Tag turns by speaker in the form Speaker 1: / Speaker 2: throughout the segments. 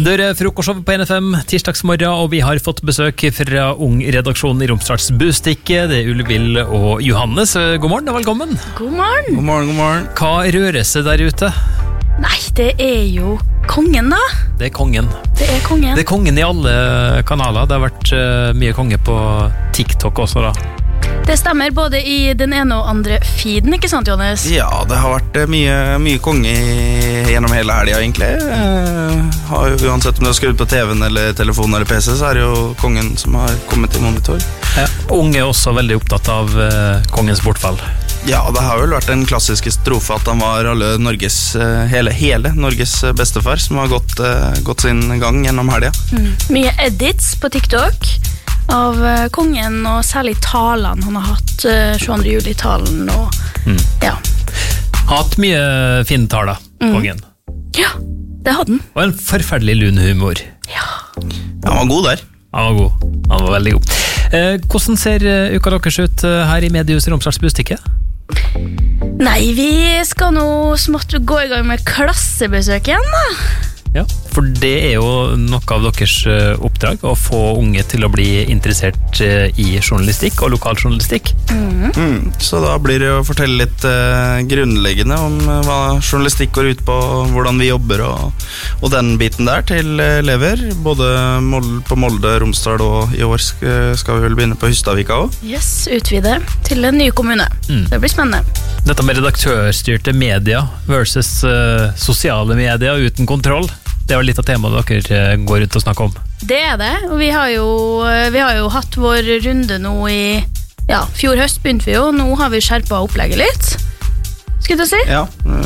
Speaker 1: Dere frokostshow på NFM tirsdagsmorgen, og vi har fått besøk fra ung-redaksjonen i Romsdals Bustikke. Det Ulvild og Johannes. God morgen og velkommen.
Speaker 2: God morgen.
Speaker 3: God morgen, god morgen.
Speaker 1: Hva rører seg der ute?
Speaker 2: Nei, det jo kongen da.
Speaker 1: Det kongen.
Speaker 2: Det kongen.
Speaker 1: Det kongen i alle kanaler. Det har vært mye konge på TikTok også da.
Speaker 2: Det stemmer både i den ene og andre feeden, ikke sant, Johannes?
Speaker 3: Ja, det har vært mye konge gjennom hele helgen, egentlig. Uansett om du har skrudd på TV-en eller telefonen eller PC, så det jo kongen som har kommet i monitor.
Speaker 1: Ja. Unge også veldig opptatt av kongens bortfall.
Speaker 3: Ja, det har vel vært den klassiske strofe at han var hele Norges bestefar, som har gått sin gang gjennom helgen.
Speaker 2: Mye edits på TikTok av kongen, og særlig talene han har hatt, 22. juli-talen, og ja.
Speaker 1: Hatt mye fine taler, kongen.
Speaker 2: Ja, det hadde han.
Speaker 1: Og en forferdelig lun humor.
Speaker 2: Ja.
Speaker 3: Han var god der.
Speaker 1: Han var god. Han var veldig god. Hvordan ser uka deres ut her i Mediehuset Romsdals Bustikke?
Speaker 2: Nei, vi skal nå smått gå i gang med klassebesøk igjen da.
Speaker 1: Ja, for det jo noe av deres oppdrag, å få unge til å bli interessert i journalistikk og lokaljournalistikk.
Speaker 3: Så da blir det å fortelle litt grunnleggende om hva journalistikk går ut på, hvordan vi jobber og den biten der til elever, både på Molde, Romsdal, og i år skal vi vel begynne på Hustadvika også.
Speaker 2: Yes, utvide til en ny kommune. Det blir spennende.
Speaker 1: Dette med redaktørstyrte media versus sosiale media uten kontroll, det litt av temaet dere går ut og snakker om.
Speaker 2: Det det, og vi har jo hatt vår runde nå i, fjor høst begynte vi jo, nå har vi skjerpet opplegget litt. Skulle du si?
Speaker 3: Ja,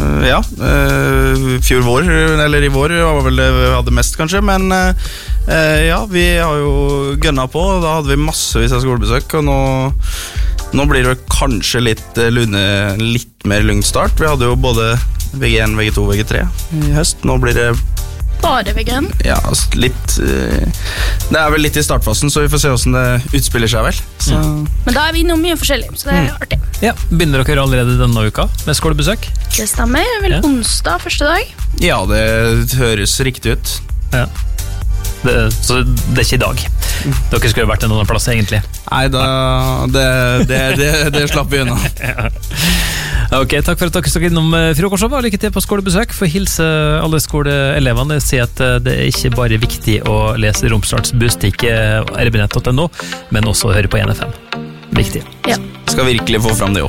Speaker 3: i vår var vel det vi hadde mest kanskje, men vi har jo gønnet på, og da hadde vi massevis av skolebesøk, og nå blir det kanskje litt mer lugnt start. Vi hadde jo både VG1, VG2, VG3 i høst, nå blir det
Speaker 2: bare vegan?
Speaker 3: Ja, litt det vel litt i startfasen, så vi får se hvordan det utspiller seg vel så.
Speaker 2: Men da vi innom mye forskjellig, så det artig.
Speaker 1: Ja, begynner dere allerede denne uka med skolebesøk?
Speaker 2: Det stemmer, vel onsdag første dag.
Speaker 3: Ja, det høres riktig ut.
Speaker 1: Ja. Så det ikke i dag. Dere skulle vært en annen plass egentlig.
Speaker 3: Nei, det slapp vi unna.
Speaker 1: Ja. Ok, takk for at dere stod innom frokostshow. Lykke til på skolebesøk. For hilse alle skoleelevene, si at det ikke bare viktig å lese Romsdals Bustikke rbnett.no, men også høre på NFM. Viktig.
Speaker 2: Ja.
Speaker 3: Skal virkelig få fram det også.